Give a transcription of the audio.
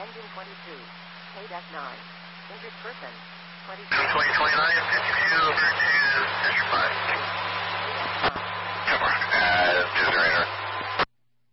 Engine 22. KDEC 9. Injured person. 22. 2029, 52 over to Central 5.